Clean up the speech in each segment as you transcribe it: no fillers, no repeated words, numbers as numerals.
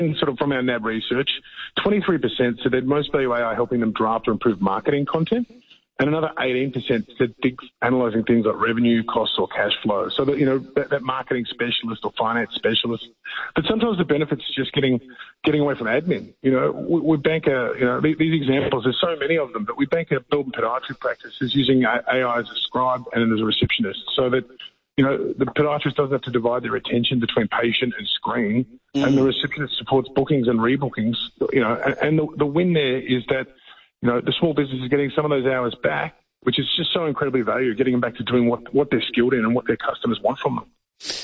sort of from our NAB research, 23% said they'd most value AI helping them draft or improve marketing content, and another 18% said analysing things like revenue, costs, or cash flow. So that, that marketing specialist or finance specialist. But sometimes the benefits is just getting away from admin. We bank these examples. There's so many of them, but we bank a Melbourne podiatry practice is using AI as a scribe and as a receptionist, so that the podiatrist doesn't have to divide their attention between patient and screen, and the receptionist supports bookings and rebookings. And the win there is that the small business is getting some of those hours back, which is just so incredibly valuable, getting them back to doing what they're skilled in and what their customers want from them.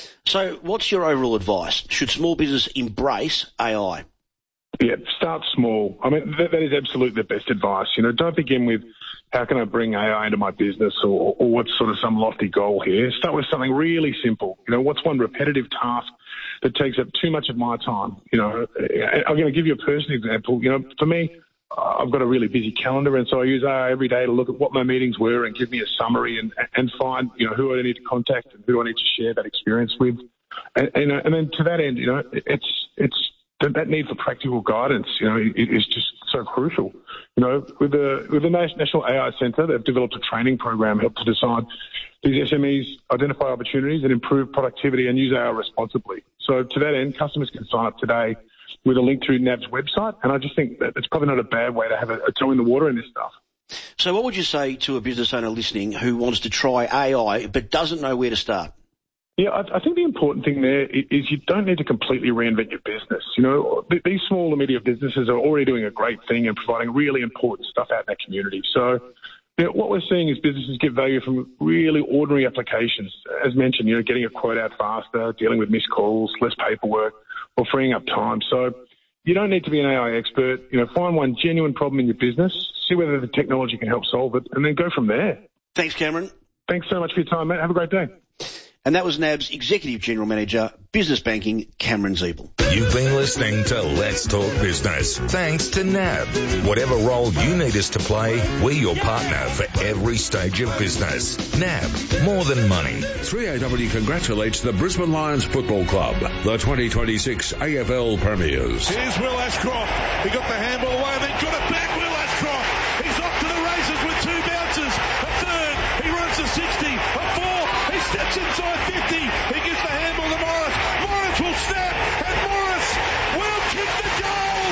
So what's your overall advice? Should small business embrace AI? Yeah, start small. I mean, that is absolutely the best advice. Don't begin with how can I bring AI into my business or what's sort of some lofty goal here. Start with something really simple. What's one repetitive task that takes up too much of my time? I'm going to give you a personal example. For me, I've got a really busy calendar, and so I use AI every day to look at what my meetings were and give me a summary and find, who I need to contact and who I need to share that experience with. And then to that end, it's that need for practical guidance, is just so crucial. With the National AI Centre, they've developed a training program help to decide these SMEs identify opportunities and improve productivity and use AI responsibly. So to that end, customers can sign up today with a link through NAB's website, and I just think that it's probably not a bad way to have a toe in the water in this stuff. So what would you say to a business owner listening who wants to try AI but doesn't know where to start? Yeah, I think the important thing there is you don't need to completely reinvent your business. These small and medium businesses are already doing a great thing and providing really important stuff out in their community. So what we're seeing is businesses get value from really ordinary applications. As mentioned, getting a quote out faster, dealing with missed calls, less paperwork, or freeing up time. So you don't need to be an AI expert. Find one genuine problem in your business, see whether the technology can help solve it, and then go from there. Thanks, Cameron. Thanks so much for your time, mate. Have a great day. And that was NAB's Executive General Manager, Business Banking, Cameron Zeeble. You've been listening to Let's Talk Business. Thanks to NAB. Whatever role you need us to play, we're your partner for every stage of business. NAB, more than money. 3AW congratulates the Brisbane Lions Football Club, the 2026 AFL Premiers. Here's Will Ashcroft. He got the handball away and then got it back. Will Ashcroft. He's off to the races with two bounces. A third. He runs a 60. A four. He steps inside 50. He gives the handball to Morris. Morris will snap. And Morris will kick the goal.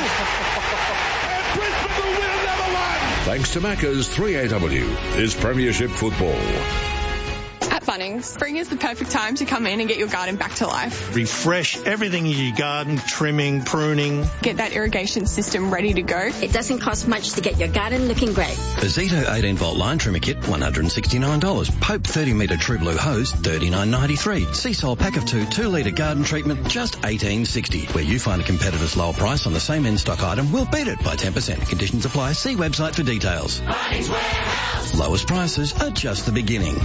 And Brisbane will win another one. Thanks to Macca's, 3AW is Premiership Football. At Bunnings, spring is the perfect time to come in and get your garden back to life. Refresh everything in your garden, trimming, pruning. Get that irrigation system ready to go. It doesn't cost much to get your garden looking great. The Zito 18-volt line trimmer kit, $169. Pope 30-metre True Blue hose, $39.93. Seasol pack of 2 litre garden treatment, just $18.60. Where you find a competitor's lower price on the same in-stock item, we'll beat it by 10%. Conditions apply. See website for details. Bunnings Warehouse. Lowest prices are just the beginning.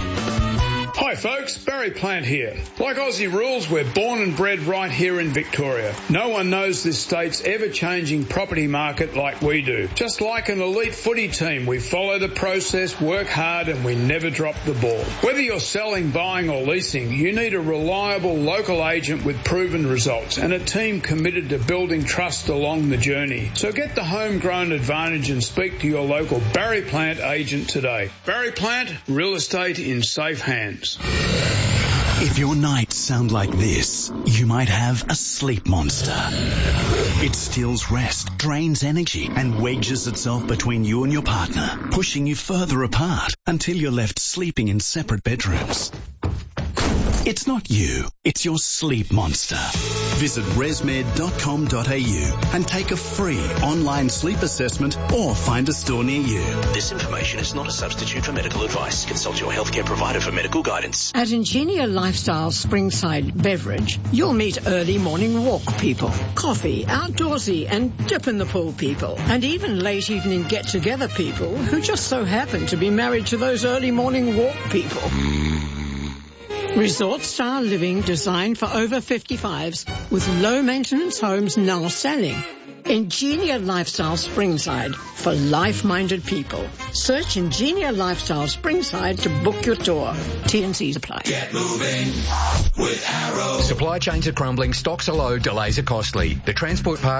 Hi folks, Barry Plant here. Like Aussie rules, we're born and bred right here in Victoria. No one knows this state's ever-changing property market like we do. Just like an elite footy team, we follow the process, work hard, and we never drop the ball. Whether you're selling, buying or leasing, you need a reliable local agent with proven results and a team committed to building trust along the journey. So get the homegrown advantage and speak to your local Barry Plant agent today. Barry Plant, real estate in safe hands. If your nights sound like this, you might have a sleep monster. It steals rest, drains energy, and wedges itself between you and your partner, pushing you further apart until you're left sleeping in separate bedrooms. It's not you, it's your sleep monster. Visit resmed.com.au and take a free online sleep assessment or find a store near you. This information is not a substitute for medical advice. Consult your healthcare provider for medical guidance. At Ingenia Lifestyle Springside Beverage, you'll meet early morning walk people, coffee, outdoorsy and dip in the pool people, and even late evening get-together people who just so happen to be married to those early morning walk people. Resort-style living designed for over 55s with low-maintenance homes now selling. Ingenia Lifestyle Springside for life-minded people. Search Ingenia Lifestyle Springside to book your tour. T&Cs apply. Get moving with Arrow. Supply chains are crumbling, stocks are low, delays are costly. The transport part